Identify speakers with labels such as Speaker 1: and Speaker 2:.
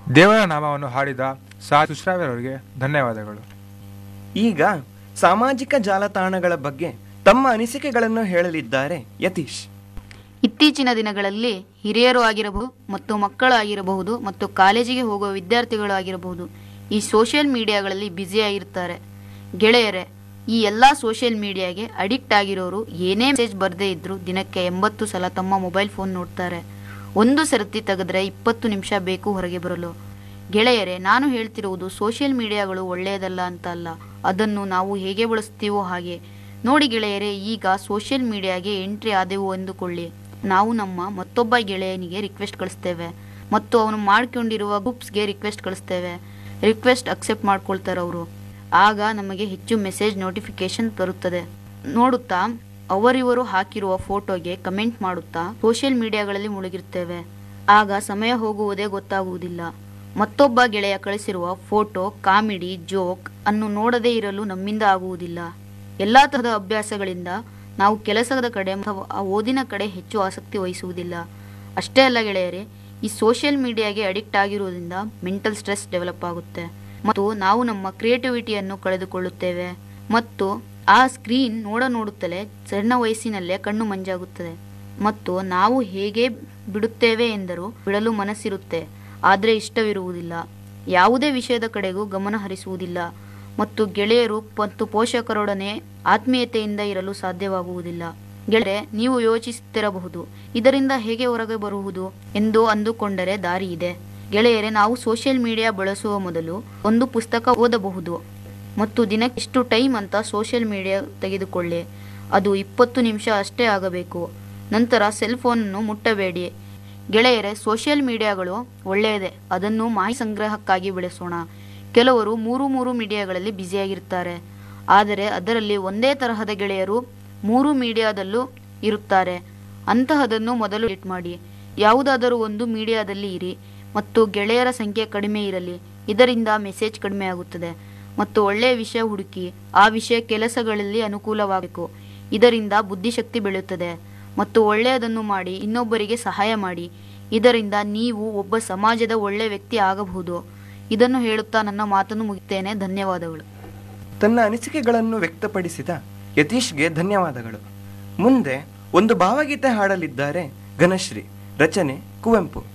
Speaker 1: ದೇವರ ನಾಮವನ್ನು ಹಾಡಿದ ಸುಶ್ರಾವ್ಯವರಿಗೆ ಧನ್ಯವಾದಗಳು.
Speaker 2: ಈಗ ಸಾಮಾಜಿಕ ಜಾಲತಾಣಗಳ ಬಗ್ಗೆ ತಮ್ಮ ಅನಿಸಿಕೆಗಳನ್ನು ಹೇಳಲಿದ್ದಾರೆ ಯತೀಶ್.
Speaker 3: ಇತ್ತೀಚಿನ ದಿನಗಳಲ್ಲಿ ಹಿರಿಯರು ಆಗಿರಬಹುದು ಮತ್ತು ಮಕ್ಕಳು ಆಗಿರಬಹುದು ಮತ್ತು ಕಾಲೇಜಿಗೆ ಹೋಗುವ ವಿದ್ಯಾರ್ಥಿಗಳು ಆಗಿರಬಹುದು ಈ ಸೋಷಿಯಲ್ ಮೀಡಿಯಾಗಳಲ್ಲಿ ಬ್ಯುಸಿಯಾಗಿರ್ತಾರೆ. ಗೆಳೆಯರೇ, ಈ ಎಲ್ಲ ಸೋಷಿಯಲ್ ಮೀಡಿಯಾಗೆ ಅಡಿಕ್ಟ್ ಆಗಿರೋರು ಏನೇ ಮೆಸೇಜ್ ಬರದೇ ಇದ್ರೂ ದಿನಕ್ಕೆ 80 ಸಲ ತಮ್ಮ ಮೊಬೈಲ್ ಫೋನ್ ನೋಡ್ತಾರೆ. ಒಂದು ಸರತಿ ತೆಗೆದ್ರೆ 20 ನಿಮಿಷ ಬೇಕು ಹೊರಗೆ ಬರಲು. ಗೆಳೆಯರೇ, ನಾನು ಹೇಳ್ತಿರುವುದು ಸೋಷಿಯಲ್ ಮೀಡಿಯಾಗಳು ಒಳ್ಳೆಯದಲ್ಲ ಅಂತ ಅಲ್ಲ, ಅದನ್ನು ನಾವು ಹೇಗೆ ಬಳಸ್ತೀವೋ ಹಾಗೆ. ನೋಡಿ ಗೆಳೆಯರೇ, ಈಗ ಸೋಷಿಯಲ್ ಮೀಡಿಯಾಗೆ ಎಂಟ್ರಿ ಆದೆವು ಎಂದುಕೊಳ್ಳಿ. ನಾವು ನಮ್ಮ ಮತ್ತೊಬ್ಬ ಗೆಳೆಯನಿಗೆ ರಿಕ್ವೆಸ್ಟ್ ಕಳಿಸ್ತೇವೆ ಮತ್ತು ಅವನು ಮಾಡ್ಕೊಂಡಿರುವ ಗ್ರೂಪ್ಸ್ಗೆ ರಿಕ್ವೆಸ್ಟ್ ಕಳಿಸ್ತೇವೆ. ರಿಕ್ವೆಸ್ಟ್ ಅಕ್ಸೆಪ್ಟ್ ಮಾಡ್ಕೊಳ್ತಾರೆ ಅವರು. ಆಗ ನಮಗೆ ಹೆಚ್ಚು ಮೆಸೇಜ್ ನೋಟಿಫಿಕೇಶನ್ ಬರುತ್ತದೆ. ನೋಡುತ್ತಾ ಅವರಿವರು ಹಾಕಿರುವ ಫೋಟೋಗೆ ಕಮೆಂಟ್ ಮಾಡುತ್ತಾ ಸೋಷಿಯಲ್ ಮೀಡಿಯಾಗಳಲ್ಲಿ ಮುಳುಗಿರ್ತೇವೆ. ಆಗ ಸಮಯ ಹೋಗುವುದೇ ಗೊತ್ತಾಗುವುದಿಲ್ಲ. ಮತ್ತೊಬ್ಬ ಗೆಳೆಯ ಕಳಿಸಿರುವ ಫೋಟೋ, ಕಾಮಿಡಿ, ಜೋಕ್ ಅನ್ನು ನೋಡದೇ ಇರಲು ನಮ್ಮಿಂದ ಆಗುವುದಿಲ್ಲ. ಎಲ್ಲ ತರಹದ ಅಭ್ಯಾಸಗಳಿಂದ ನಾವು ಕೆಲಸದ ಕಡೆ ಅಥವಾ ಓದಿನ ಕಡೆ ಹೆಚ್ಚು ಆಸಕ್ತಿ ವಹಿಸುವುದಿಲ್ಲ. ಅಷ್ಟೇ ಅಲ್ಲ ಗೆಳೆಯರೇ, ಈ ಸೋಷಿಯಲ್ ಮೀಡಿಯಾಗೆ ಅಡಿಕ್ಟ್ ಆಗಿರುವುದರಿಂದ ಮೆಂಟಲ್ ಸ್ಟ್ರೆಸ್ ಡೆವಲಪ್ ಆಗುತ್ತೆ ಮತ್ತು ನಾವು ನಮ್ಮ ಕ್ರಿಯೇಟಿವಿಟಿಯನ್ನು ಕಳೆದುಕೊಳ್ಳುತ್ತೇವೆ ಮತ್ತು ಆ ಸ್ಕ್ರೀನ್ ನೋಡುತ್ತಲೇ ಸಣ್ಣ ವಯಸ್ಸಿನಲ್ಲೇ ಕಣ್ಣು ಮಂಜಾಗುತ್ತದೆ ಮತ್ತು ನಾವು ಹೇಗೆ ಬಿಡುತ್ತೇವೆ ಎಂದರೂ ಬಿಡಲು ಮನಸ್ಸಿರುತ್ತೆ, ಆದರೆ ಇಷ್ಟವಿರುವುದಿಲ್ಲ. ಯಾವುದೇ ವಿಷಯದ ಕಡೆಗೂ ಗಮನ ಹರಿಸುವುದಿಲ್ಲ ಮತ್ತು ಗೆಳೆಯರು ಮತ್ತು ಪೋಷಕರೊಡನೆ ಆತ್ಮೀಯತೆಯಿಂದ ಇರಲು ಸಾಧ್ಯವಾಗುವುದಿಲ್ಲ. ಗೆಳೆಯರೆ, ನೀವು ಯೋಚಿಸುತ್ತಿರಬಹುದು, ಇದರಿಂದ ಹೇಗೆ ಹೊರಗೆ ಬರುವುದು ಎಂದು ಅಂದುಕೊಂಡರೆ ದಾರಿ ಇದೆ. ಗೆಳೆಯರೆ, ನಾವು ಸೋಷಿಯಲ್ ಮೀಡಿಯಾ ಬಳಸುವ ಮೊದಲು ಒಂದು ಪುಸ್ತಕ ಓದಬಹುದು ಮತ್ತು ದಿನಕ್ಕೆ ಇಷ್ಟು ಟೈಮ್ ಅಂತ ಸೋಷಿಯಲ್ ಮೀಡಿಯಾ ತೆಗೆದುಕೊಳ್ಳಿ. ಅದು 20 ನಿಮಿಷ ಅಷ್ಟೇ ಆಗಬೇಕು. ನಂತರ ಸೆಲ್ ಫೋನನ್ನು ಮುಟ್ಟಬೇಡಿ. ಗೆಳೆಯರೆ, ಸೋಷಿಯಲ್ ಮೀಡಿಯಾಗಳು ಒಳ್ಳೆಯದೇ, ಅದನ್ನು ಮಾಹಿತಿ ಸಂಗ್ರಹಕ್ಕಾಗಿ ಬೆಳೆಸೋಣ. ಕೆಲವರು ಮೂರು ಮೀಡಿಯಾಗಳಲ್ಲಿ ಬ್ಯುಸಿಯಾಗಿರ್ತಾರೆ, ಆದರೆ ಅದರಲ್ಲಿ ಒಂದೇ ತರಹದ ಗೆಳೆಯರು 3 ಮೀಡಿಯಾದಲ್ಲೂ ಇರುತ್ತಾರೆ. ಅಂತಹದನ್ನು ಮೊದಲು ಡಿಲೀಟ್ ಮಾಡಿ. ಯಾವುದಾದರೂ ಒಂದು ಮೀಡಿಯಾದಲ್ಲಿ ಇರಿ ಮತ್ತು ಗೆಳೆಯರ ಸಂಖ್ಯೆ ಕಡಿಮೆ ಇರಲಿ. ಇದರಿಂದ ಮೆಸೇಜ್ ಕಡಿಮೆ ಆಗುತ್ತದೆ ಮತ್ತು ಒಳ್ಳೆಯ ವಿಷಯ ಹುಡುಕಿ ಆ ವಿಷಯ ಕೆಲಸಗಳಲ್ಲಿ ಅನುಕೂಲವಾಗಬೇಕು. ಇದರಿಂದ ಬುದ್ಧಿಶಕ್ತಿ ಬೆಳೆಯುತ್ತದೆ ಮತ್ತು ಒಳ್ಳೆಯದನ್ನು ಮಾಡಿ ಇನ್ನೊಬ್ಬರಿಗೆ ಸಹಾಯ ಮಾಡಿ. ಇದರಿಂದ ನೀವು ಒಬ್ಬ ಸಮಾಜದ ಒಳ್ಳೆಯ ವ್ಯಕ್ತಿ ಆಗಬಹುದು. ಇದನ್ನು ಹೇಳುತ್ತಾ ನನ್ನ ಮಾತನ್ನು ಮುಗಿತೇನೆ. ಧನ್ಯವಾದಗಳು.
Speaker 2: ತನ್ನ ಅನಿಸಿಕೆಗಳನ್ನು ವ್ಯಕ್ತಪಡಿಸಿದ ಯತೀಶ್ಗೆ ಧನ್ಯವಾದಗಳು. ಮುಂದೆ ಒಂದು ಭಾವಗೀತೆ ಹಾಡಲಿದ್ದಾರೆ ಘನಶ್ರೀ. ರಚನೆ ಕುವೆಂಪು.